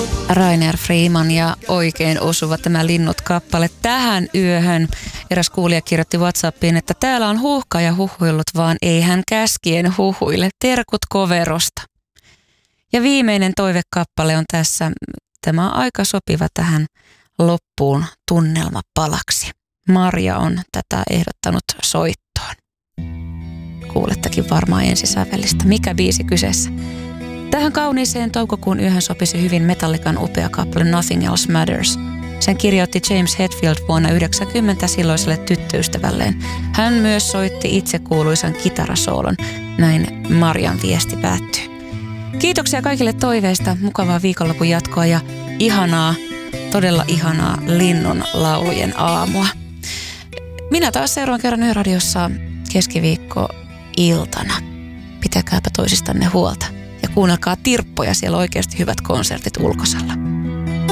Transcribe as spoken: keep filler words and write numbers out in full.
Rainer Freeman ja oikein osuva tämä Linnut-kappale tähän yöhön. Eräs kuulija kirjoitti WhatsAppiin, että täällä on huuhka ja huhuillut, vaan ei hän käskien huhuille. Terkut Koverosta. Ja viimeinen toivekappale on tässä. Tämä on aika sopiva tähän loppuun tunnelmapalaksi. Marja on tätä ehdottanut soittoon. Kuulettekin varmaan ensisävellistä. Mikä biisi kyseessä? Tähän kauniiseen toukokuun yöhön sopisi hyvin Metallican upea kappale Nothing Else Matters. Sen kirjoitti James Hetfield vuonna yhdeksänkymmentä silloiselle tyttöystävälleen. Hän myös soitti itse kuuluisan kitarasoolon. Näin Marjan viesti päättyy. Kiitoksia kaikille toiveista, mukavaa viikonlopun jatkoa ja ihanaa, todella ihanaa linnun laulujen aamua. Minä taas seuraan kerran Yöradiossa keskiviikko-iltana. Pitäkääpä toisistanne huolta. Ja kuunnelkaa Tirppoja, siellä oikeasti hyvät konsertit ulkosalla.